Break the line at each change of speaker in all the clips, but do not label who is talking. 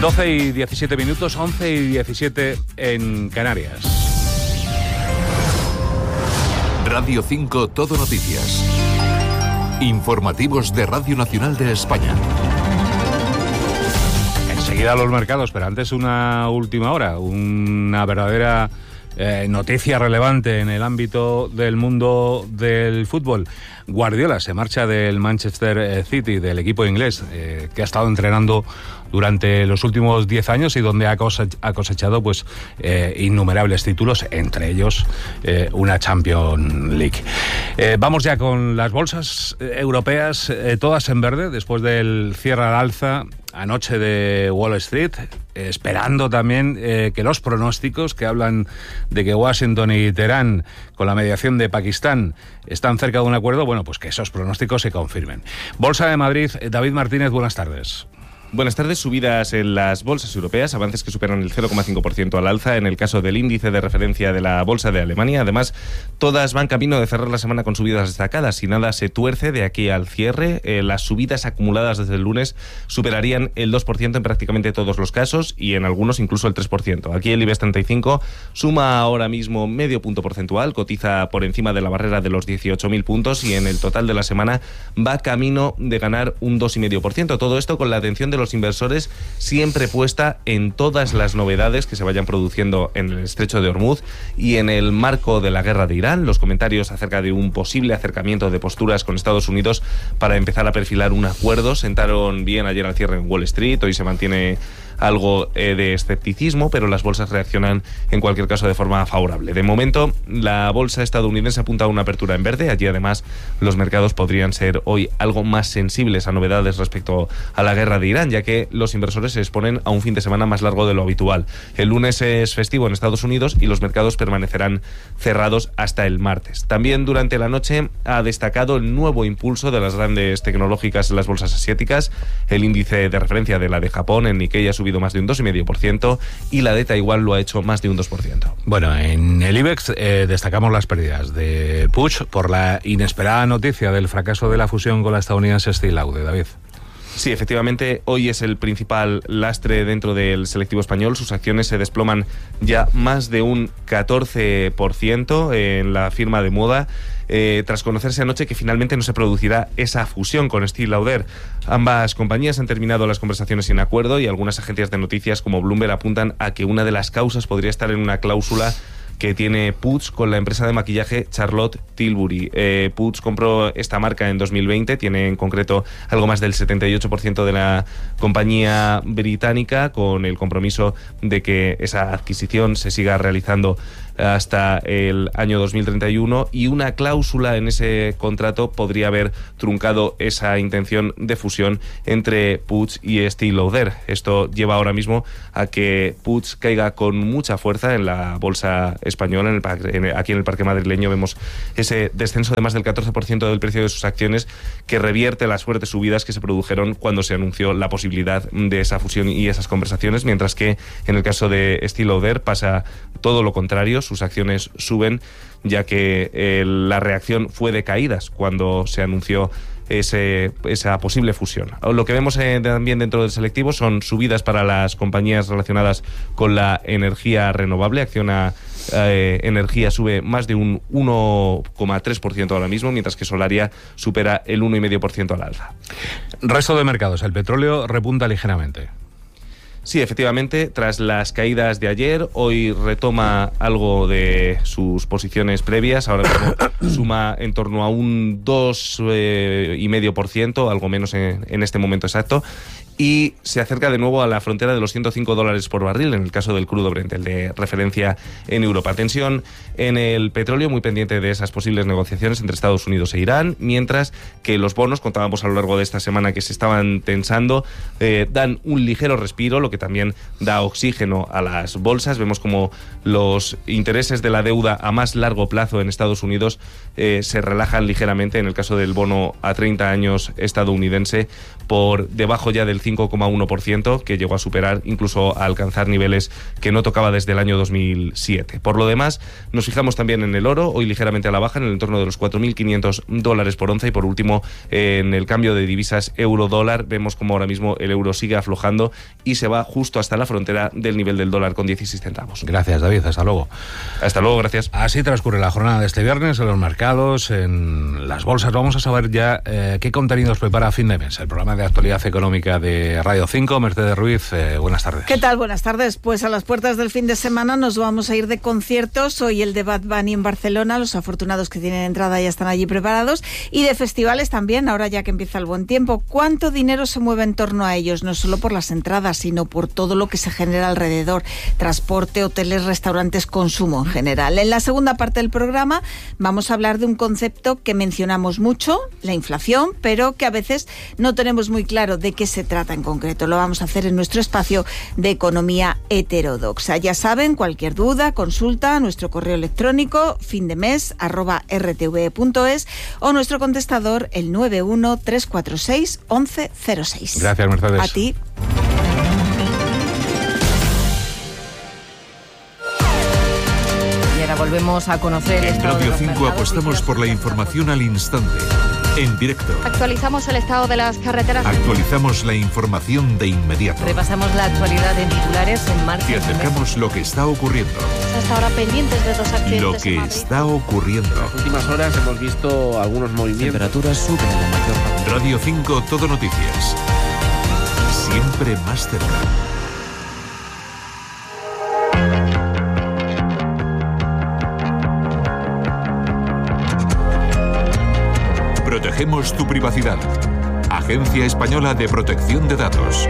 12 y 17 minutos, 11 y 17 en Canarias.
Radio 5 Todo Noticias. Informativos de Radio Nacional de España.
Enseguida los mercados, pero antes una última hora, una verdadera noticia relevante en el ámbito del mundo del fútbol. Guardiola se marcha del Manchester City, del equipo inglés, que ha estado entrenando durante los últimos 10 años y donde ha cosechado pues innumerables títulos, entre ellos una Champions League. Vamos ya con las bolsas europeas, todas en verde, después del cierre al alza anoche de Wall Street, esperando también que los pronósticos que hablan de que Washington y Teherán, con la mediación de Pakistán, están cerca de un acuerdo, bueno, pues que esos pronósticos se confirmen. Bolsa de Madrid, David Martínez, buenas tardes.
Buenas tardes. Subidas en las bolsas europeas, avances que superan el 0,5% al alza. En el caso del índice de referencia de la bolsa de Alemania, además, todas van camino de cerrar la semana con subidas destacadas. Si nada se tuerce de aquí al cierre, las subidas acumuladas desde el lunes superarían el 2% en prácticamente todos los casos y en algunos incluso el 3%. Aquí el IBEX 35 suma ahora mismo medio punto porcentual, cotiza por encima de la barrera de los 18.000 puntos y en el total de la semana va camino de ganar un 2,5%. Todo esto con la atención de los inversores siempre puesta en todas las novedades que se vayan produciendo en el estrecho de Hormuz y en el marco de la guerra de Irán. Los comentarios acerca de un posible acercamiento de posturas con Estados Unidos para empezar a perfilar un acuerdo sentaron bien ayer al cierre en Wall Street. Hoy se mantiene algo de escepticismo, pero las bolsas reaccionan en cualquier caso de forma favorable. De momento, la bolsa estadounidense apunta a una apertura en verde. Allí además los mercados podrían ser hoy algo más sensibles a novedades respecto a la guerra de Irán, ya que los inversores se exponen a un fin de semana más largo de lo habitual. El lunes es festivo en Estados Unidos y los mercados permanecerán cerrados hasta el martes. También durante la noche ha destacado el nuevo impulso de las grandes tecnológicas en las bolsas asiáticas. El índice de referencia de la de Japón, el Nikkei, ha subido más de un 2,5% y la de Taiwán lo ha hecho más de un 2%.
Bueno, en el IBEX destacamos las pérdidas de Puig por la inesperada noticia del fracaso de la fusión con la estadounidense Steel Laude. David.
Sí, efectivamente, hoy es el principal lastre dentro del selectivo español. Sus acciones se desploman ya más de un 14% en la firma de moda, tras conocerse anoche que finalmente no se producirá esa fusión con Steel Lauder. Ambas compañías han terminado las conversaciones sin acuerdo y algunas agencias de noticias como Bloomberg apuntan a que una de las causas podría estar en una cláusula que tiene Puig con la empresa de maquillaje Charlotte Tilbury. Puig compró esta marca en 2020, tiene en concreto algo más del 78% de la compañía británica, con el compromiso de que esa adquisición se siga realizando hasta el año 2031 y una cláusula en ese contrato podría haber truncado esa intención de fusión entre Puig y Steel Lauder. Esto lleva ahora mismo a que Puig caiga con mucha fuerza en la bolsa española. Aquí en el parque madrileño vemos ese descenso de más del 14% del precio de sus acciones, que revierte las fuertes subidas que se produjeron cuando se anunció la posibilidad de esa fusión y esas conversaciones, mientras que en el caso de Steel Lauder pasa todo lo contrario. Sus acciones suben, ya que la reacción fue de caídas cuando se anunció esa posible fusión. Lo que vemos también dentro del selectivo son subidas para las compañías relacionadas con la energía renovable. Acciona Energía sube más de un 1,3% ahora mismo, mientras que Solaria supera el 1,5% al alza.
Resto de mercados, el petróleo repunta ligeramente.
Sí, efectivamente, tras las caídas de ayer, hoy retoma algo de sus posiciones previas. Ahora mismo suma en torno a un 2,5%, algo menos en este momento exacto, y se acerca de nuevo a la frontera de los $105 por barril, en el caso del crudo Brent, el de referencia en Europa. Tensión en el petróleo, muy pendiente de esas posibles negociaciones entre Estados Unidos e Irán, mientras que los bonos, contábamos a lo largo de esta semana que se estaban tensando, dan un ligero respiro, lo que también da oxígeno a las bolsas. Vemos como los intereses de la deuda a más largo plazo en Estados Unidos se relajan ligeramente, en el caso del bono a 30 años estadounidense, por debajo ya del 5%. 5,1%, que llegó a superar, incluso a alcanzar niveles que no tocaba desde el año 2007. Por lo demás, nos fijamos también en el oro, hoy ligeramente a la baja, en el entorno de los $4.500 por onza, y por último, en el cambio de divisas euro-dólar, vemos como ahora mismo el euro sigue aflojando y se va justo hasta la frontera del nivel del dólar con 16 centavos.
Gracias, David. Hasta luego.
Hasta luego, gracias.
Así transcurre la jornada de este viernes en los mercados, en las bolsas. Vamos a saber ya qué contenidos prepara a fin de mes el programa de actualidad económica de Radio 5. Mercedes Ruiz, buenas tardes.
¿Qué tal? Buenas tardes. Pues a las puertas del fin de semana nos vamos a ir de conciertos. Hoy el de Bad Bunny en Barcelona. Los afortunados que tienen entrada ya están allí preparados. Y de festivales también, ahora ya que empieza el buen tiempo. ¿Cuánto dinero se mueve en torno a ellos? No solo por las entradas, sino por todo lo que se genera alrededor. Transporte, hoteles, restaurantes, consumo en general. En la segunda parte del programa vamos a hablar de un concepto que mencionamos mucho, la inflación, pero que a veces no tenemos muy claro de qué se trata en concreto. Lo vamos a hacer en nuestro espacio de economía heterodoxa. Ya saben, cualquier duda, consulta, nuestro correo electrónico findemes@rtve.es o nuestro contestador el 91-346-1106.
Gracias, Mercedes.
A ti.
Volvemos a conocer
En Radio 5 apostamos por la información al instante, en directo.
Actualizamos el estado de las carreteras.
Actualizamos la información de inmediato.
Repasamos la actualidad en titulares en marcha.
Te acercamos lo que está ocurriendo.
Hasta ahora pendientes de 2 accidentes.
Lo que está ocurriendo.
En las últimas horas hemos visto algunos movimientos.
Temperaturas suben en la mayor parte.
Radio 5 Todo Noticias. Siempre más cerca. Protegemos tu privacidad. Agencia Española de Protección de Datos.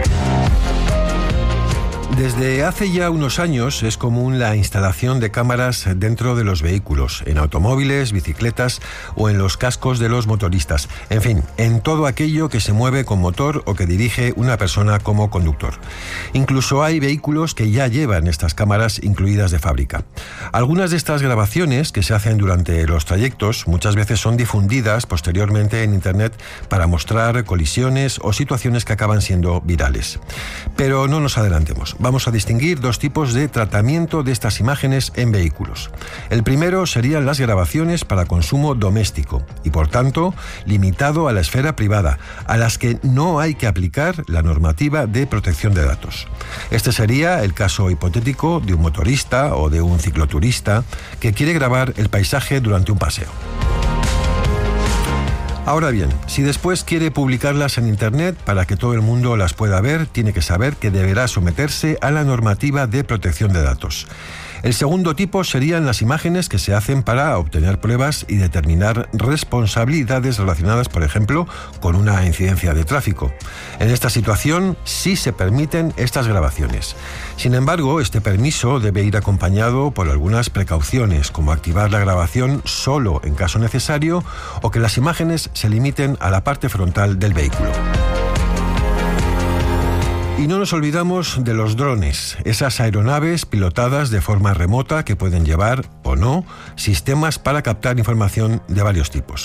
Desde hace ya unos años es común la instalación de cámaras dentro de los vehículos, en automóviles, bicicletas o en los cascos de los motoristas. En fin, en todo aquello que se mueve con motor o que dirige una persona como conductor. Incluso hay vehículos que ya llevan estas cámaras incluidas de fábrica. Algunas de estas grabaciones que se hacen durante los trayectos muchas veces son difundidas posteriormente en Internet para mostrar colisiones o situaciones que acaban siendo virales. Pero no nos adelantemos. Vamos a distinguir dos tipos de tratamiento de estas imágenes en vehículos. El primero serían las grabaciones para consumo doméstico y, por tanto, limitado a la esfera privada, a las que no hay que aplicar la normativa de protección de datos. Este sería el caso hipotético de un motorista o de un cicloturista que quiere grabar el paisaje durante un paseo. Ahora bien, si después quiere publicarlas en Internet para que todo el mundo las pueda ver, tiene que saber que deberá someterse a la normativa de protección de datos. El segundo tipo serían las imágenes que se hacen para obtener pruebas y determinar responsabilidades relacionadas, por ejemplo, con una incidencia de tráfico. En esta situación sí se permiten estas grabaciones. Sin embargo, este permiso debe ir acompañado por algunas precauciones, como activar la grabación solo en caso necesario o que las imágenes se limiten a la parte frontal del vehículo. Y no nos olvidamos de los drones, esas aeronaves pilotadas de forma remota que pueden llevar, o no, sistemas para captar información de varios tipos.